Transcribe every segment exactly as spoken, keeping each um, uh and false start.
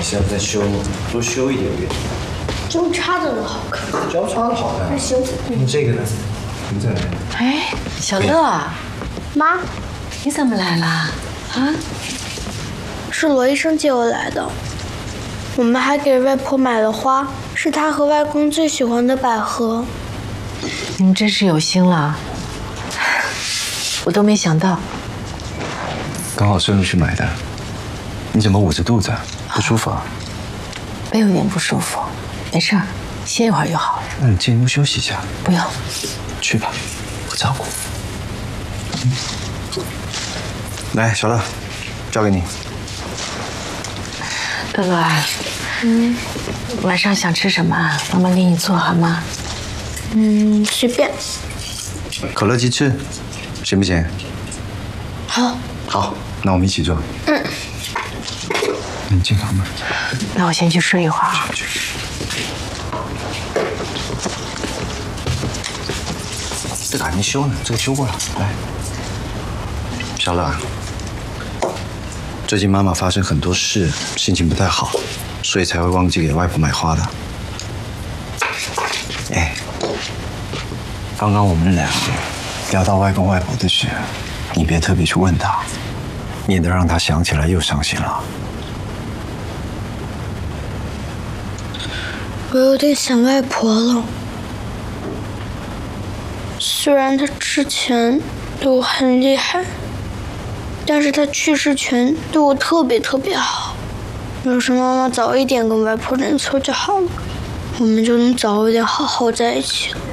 下再修，多修一点点。 交叉的都好看。 交叉的好看。 那行。 那这个呢？你再来。 哎，小乐， 妈， 你怎么来了？啊？ 是罗医生接我来的。我们还给外婆买了花，是她和外公最喜欢的百合。 你们真是有心了，我都没想到。 刚好顺路去买的。你怎么捂着肚子？不舒服啊？ 背有点不舒服，没事儿，歇一会儿就好了。 那你进屋休息一下。 不用， 去吧，我照顾。嗯、来，小乐，交给你。 乐乐，嗯，晚上想吃什么？妈妈给你做好吗？ 嗯，随便。 可乐鸡翅，行不行？ 好。 好，那我们一起做。嗯。你进房吧。 那我先去睡一会儿啊。 去。这个还没修呢，这个修过了。来，小乐，最近妈妈发生很多事，心情不太好，所以才会忘记给外婆买花的。哎，刚刚我们俩聊到外公外婆的事，你别特别去问他，免得让他想起来又伤心了。 我有点想外婆了。虽然她之前对我很厉害，但是她去世前对我特别特别好。要是妈妈早一点跟外婆认错就好了，我们就能早一点好好在一起了。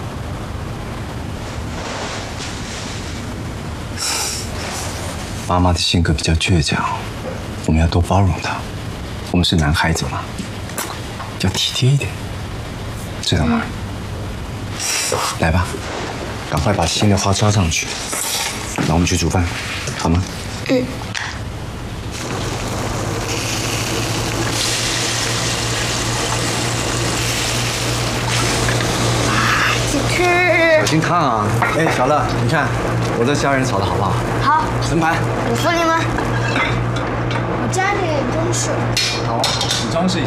妈妈的性格比较倔强，我们要多包容她。我们是男孩子嘛，要体贴一点，知道吗？嗯、来吧，赶快把新的花插上去，那我们去煮饭，好吗？嗯。小心烫啊！哎，小乐，你看我这虾仁炒的好不好？ 好。 盛盘。 我扶你们。我加点装饰。 好，你装饰一下。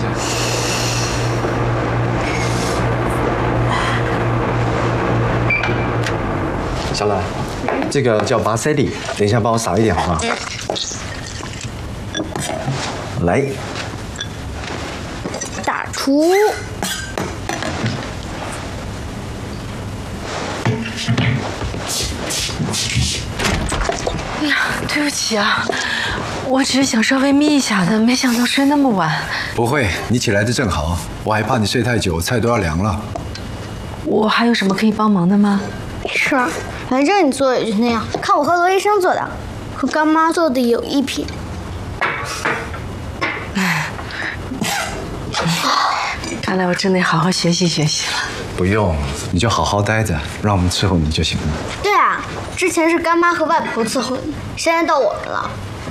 小乐，这个叫巴塞里，等一下帮我撒一点好不好？来。 大厨。 哎呀，对不起啊，我只是想稍微眯一下的，没想到睡那么晚。 不会，你起来的正好，我还怕你睡太久，菜都要凉了。 我还有什么可以帮忙的吗？ 是，反正你做的也就那样。看我和罗医生做的，和干妈做的有一拼。 哎，看来我真得好好学习学习了。 不用，你就好好待着，让我们伺候你就行了。 对啊，之前是干妈和外婆伺候你，现在到我们了。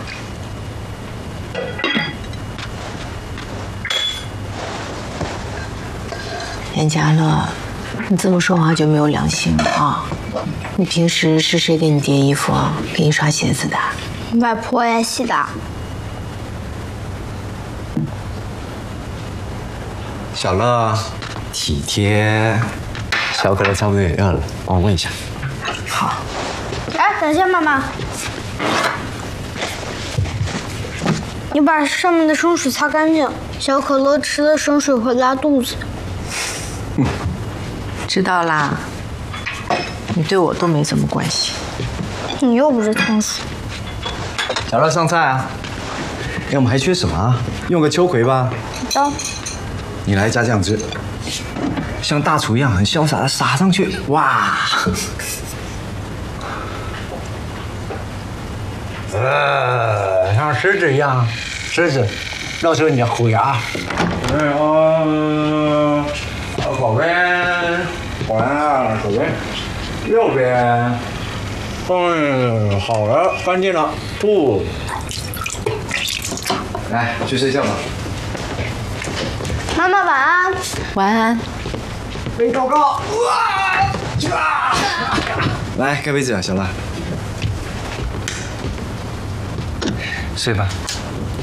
严家乐，你这么说话就没有良心了啊！你平时是谁给你叠衣服、给你刷鞋子的？ 外婆也洗的。 小乐，体贴。小可乐差不多也饿了，帮我问一下。 好。 哎，等一下，妈妈，你把上面的生水擦干净。小可乐吃了生水会拉肚子。 嗯，知道啦。你对我都没什么关系。 你又不是仓鼠。 小乐上菜啊！哎，我们还缺什么啊？用个秋葵吧。 好的。 你来加酱汁。像大厨一样很潇洒的撒上去，哇！呃，像狮子一样，狮子，露出你的虎牙。哎呦，左边，左边，左边，右边。嗯，好了，干净了，不。来，去睡觉吧。 妈妈晚安。 晚安。 背高高，哇！来，盖被子啊，小乐，睡吧。